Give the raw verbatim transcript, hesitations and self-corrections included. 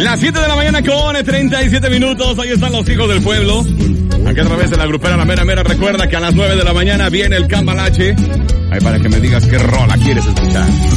Las siete de la mañana con treinta y siete minutos. Ahí están los hijos del pueblo. Aquí a través de la grupera La Mera Mera. Recuerda que a las nueve de la mañana viene el Cambalache. Ahí para que me digas qué rola quieres escuchar.